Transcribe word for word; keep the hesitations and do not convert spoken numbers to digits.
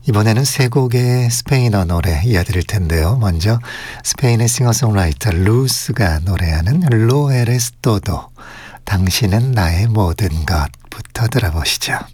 이번에는 세 곡의 스페인어 노래 이어드릴 텐데요. 먼저 스페인의 싱어송라이터 루스가 노래하는 로 에레스 또도, 당신은 나의 모든 것부터 들어보시죠.